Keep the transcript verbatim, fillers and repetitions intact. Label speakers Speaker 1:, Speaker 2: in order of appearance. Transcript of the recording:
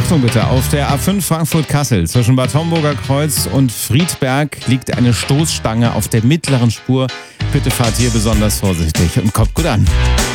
Speaker 1: Achtung bitte, auf der A fünf Frankfurt-Kassel zwischen Bad Homburger Kreuz und Friedberg liegt eine Stoßstange auf der mittleren Spur. Bitte fahrt hier besonders vorsichtig und kommt gut an.